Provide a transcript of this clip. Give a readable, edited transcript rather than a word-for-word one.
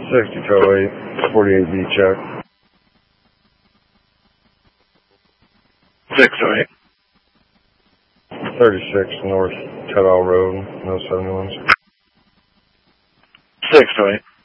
6008, 48B check. 608. 36 North Cutout Road, no 71s. 608.